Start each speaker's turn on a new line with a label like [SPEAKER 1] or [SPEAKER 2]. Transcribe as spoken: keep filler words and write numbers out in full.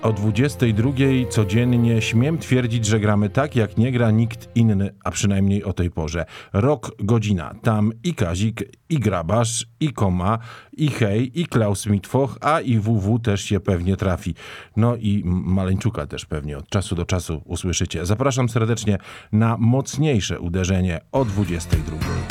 [SPEAKER 1] O dwudziestej drugiej codziennie śmiem twierdzić, że gramy tak, jak nie gra nikt inny, a przynajmniej o tej porze. Rok, godzina. Tam i Kazik, i Grabarz, i Koma, i Hej, i Klaus Mitwoch, a i W W też się pewnie trafi. No i Maleńczuka też pewnie od czasu do czasu usłyszycie. Zapraszam serdecznie na mocniejsze uderzenie o dwudziestej drugiej.